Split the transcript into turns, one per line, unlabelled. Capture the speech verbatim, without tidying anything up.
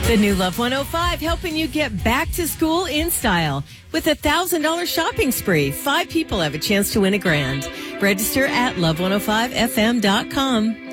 The new Love one oh five helping you get back to school in style. With a one thousand dollars shopping spree, five people have a chance to win a grand. Register at love one oh five f m dot com.